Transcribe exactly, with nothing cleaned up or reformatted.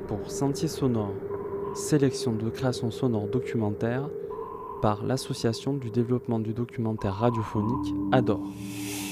pour Sentiers sonores, sélection de créations sonores documentaires par l'Association du développement du documentaire radiophonique A D O R.